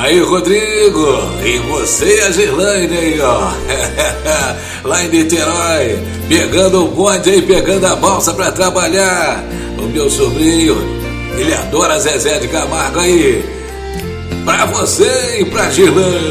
Aí, Rodrigo, e você e a Girlane aí, ó. Lá em Niterói, pegando o bonde aí, pegando a balsa pra trabalhar. O meu sobrinho, ele adora Zezé de Camargo aí. Pra você e pra Girlane.